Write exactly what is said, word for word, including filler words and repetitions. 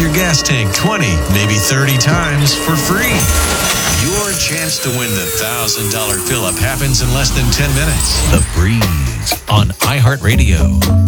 your gas tank twenty, maybe thirty times for free. Your chance to win the one thousand dollars fill-up happens in less than ten minutes. The Breeze on iHeartRadio.